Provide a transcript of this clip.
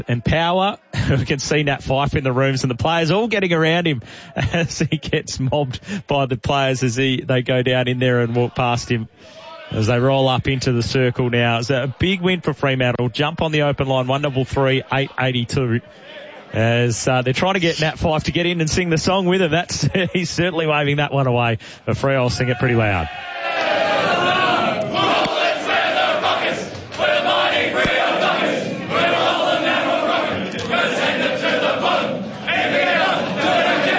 and power. We can see Nat Fyfe in the rooms and the players all getting around him as he gets mobbed by the players as they go down in there and walk past him as they roll up into the circle now. It's a big win for Fremantle. Jump on the open line, 133, 882. As they're trying to get Nat Fyfe to get in and sing the song with him. He's certainly waving that one away. But Freo will sing it pretty loud.